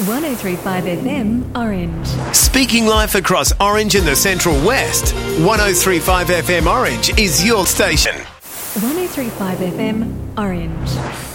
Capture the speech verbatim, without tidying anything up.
one oh three point five F M, Orange. Speaking live across Orange and the Central West, one oh three point five F M Orange is your station. one oh three point five F M, Orange.